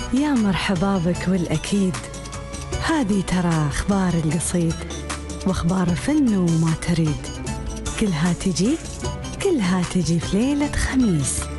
يا مرحبا بك والأكيد، هذه ترى أخبار القصيد وأخبار فن وما تريد، كلها تجي في ليلة خميس.